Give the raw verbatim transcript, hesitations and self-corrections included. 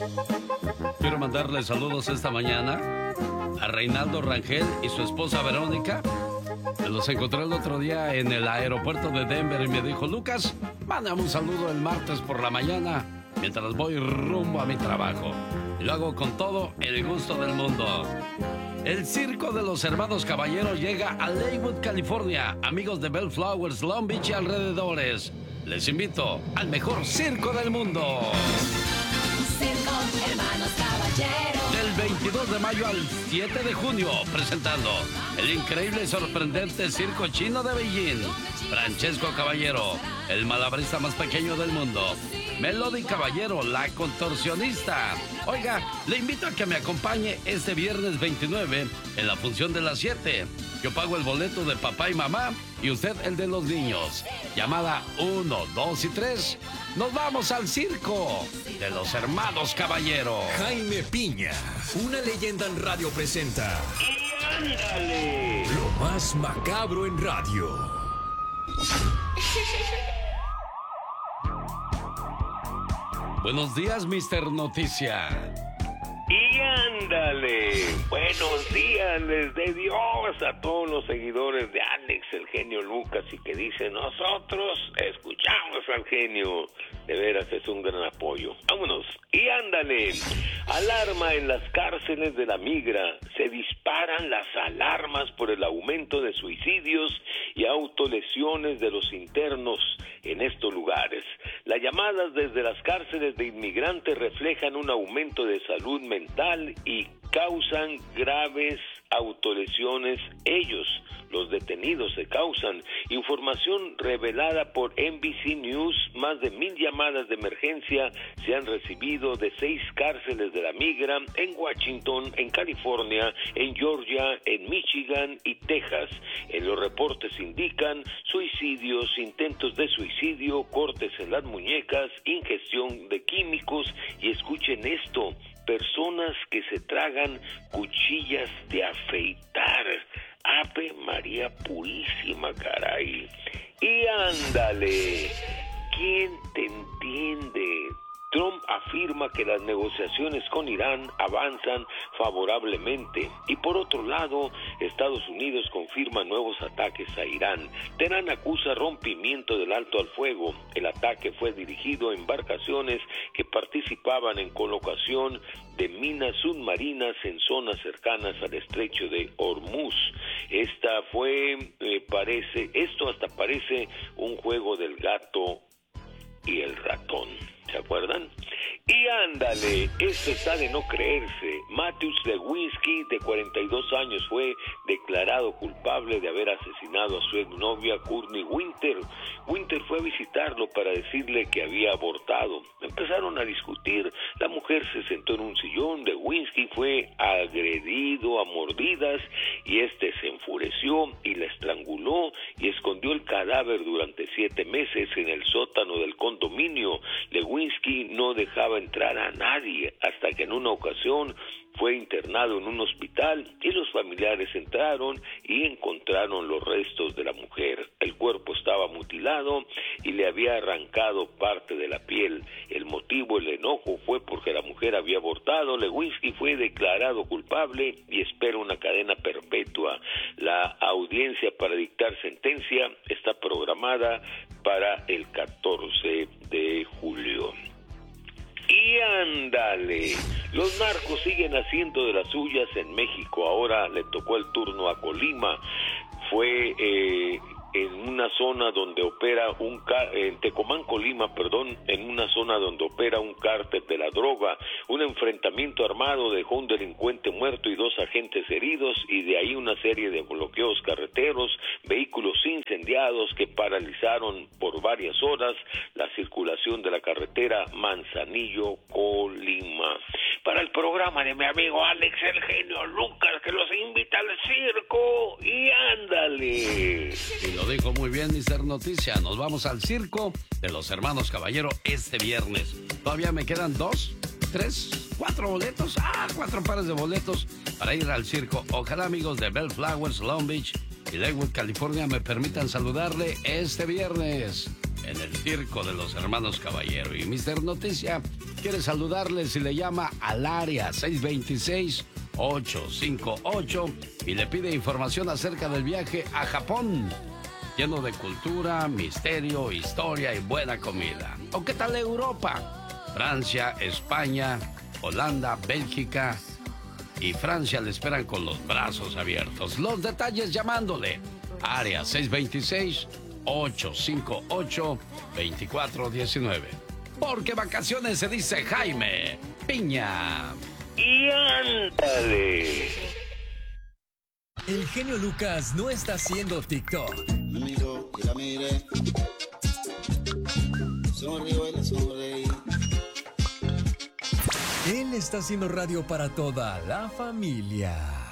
Quiero mandarle saludos esta mañana a Reinaldo Rangel y su esposa Verónica. Me los encontré el otro día en el aeropuerto de Denver y me dijo: Lucas, mándame un saludo el martes por la mañana mientras voy rumbo a mi trabajo. Y lo hago con todo el gusto del mundo. El circo de los hermanos Caballero llega a Lakewood, California. Amigos de Bellflowers, Long Beach y alrededores, les invito al mejor circo del mundo. Circo Hermanos Caballero. Del veintidós de mayo al siete de junio, presentando el increíble y sorprendente circo chino de Beijing. Francesco Caballero, el malabarista más pequeño del mundo. Melody Caballero, la contorsionista. Oiga, le invito a que me acompañe este viernes veintinueve en la función de las siete. Yo pago el boleto de papá y mamá y usted el de los niños. Llamada uno, dos y tres. Nos vamos al circo de los hermanos Caballero. Jaime Piña, una leyenda en radio presenta. ¡Y ándale! Lo más macabro en radio. Buenos días, mister Noticia. ¡Y ándale! Buenos días, les dé Dios a todos los seguidores de Alex, el genio Lucas, y que dicen: nosotros escuchamos al genio. De veras es un gran apoyo. Vámonos. ¡Y ándale! Alarma en las cárceles de la migra. Se disparan las alarmas por el aumento de suicidios y autolesiones de los internos en estos lugares. Las llamadas desde las cárceles de inmigrantes reflejan un aumento de salud mental y causan graves autolesiones. Ellos, los detenidos, se causan. Información revelada por N B C News: más de mil llamadas de emergencia se han recibido de seis cárceles de la migra en Washington, en California, en Georgia, en Michigan y Texas. En los reportes indican suicidios, intentos de suicidio, cortes en las muñecas, ingestión de químicos y, escuchen esto, personas que se tragan cuchillas de afeitar. Ave María Purísima, caray. Y ándale, ¿quién te entiende? Trump afirma que las negociaciones con Irán avanzan favorablemente y, por otro lado, Estados Unidos confirma nuevos ataques a Irán. Teherán acusa rompimiento del alto al fuego. El ataque fue dirigido a embarcaciones que participaban en colocación de minas submarinas en zonas cercanas al estrecho de Hormuz. Esta fue, eh, parece, esto hasta parece un juego del gato y el ratón. ¿Se acuerdan? Y ándale, esto está de no creerse. Matthews Lewinsky, de cuarenta y dos años, fue declarado culpable de haber asesinado a su exnovia Courtney Winter. Winter fue a visitarlo para decirle que había abortado. Empezaron a discutir. La mujer se sentó en un sillón. Lewinsky fue agredido a mordidas y este se enfureció y la estranguló y escondió el cadáver durante siete meses en el sótano del condominio. Lewinsky no dejaba entrar a nadie hasta que en una ocasión fue internado en un hospital y los familiares entraron y encontraron los restos de la mujer. El cuerpo estaba mutilado y le había arrancado parte de la piel. El motivo, el enojo, fue porque la mujer había abortado. Lewinsky fue declarado culpable y espera una cadena perpetua. La audiencia para dictar sentencia está programada para el catorce de julio. Y ándale, los narcos siguen haciendo de las suyas en México. Ahora le tocó el turno a Colima. Fue eh, en una zona donde opera un en Tecomán, Colima, perdón, en una zona donde opera un cártel de la droga. Un enfrentamiento armado dejó un delincuente muerto y dos agentes heridos, y de ahí una serie de bloqueos carreteros, vehículos incendiados que paralizaron por varias horas la circulación de la carretera Manzanillo-Colima. Para el programa de mi amigo Alex, el genio Lucas, que los invita al circo. Y ándale. Y lo dijo muy bien, mister Noticia. Nos vamos al circo de los hermanos Caballero este viernes. Todavía me quedan dos, tres, cuatro boletos. Ah, cuatro pares de boletos para ir al circo. Ojalá, amigos de Bellflowers, Long Beach y Lakewood, California, me permitan saludarle este viernes en el circo de los hermanos Caballero. Y mister Noticia quiere saludarles y le llama al área seis dos seis, ocho cinco ocho y le pide información acerca del viaje a Japón, lleno de cultura, misterio, historia y buena comida. ¿O qué tal Europa? Francia, España, Holanda, Bélgica y Francia le esperan con los brazos abiertos. Los detalles llamándole área seis dos seis, ocho cinco ocho, dos cuatro uno nueve. Porque vacaciones se dice Jaime Piña. Y ándale. El genio Lucas no está haciendo TikTok. Me miró y la miré. Sonrió y le sonreí. Él está haciendo radio para toda la familia.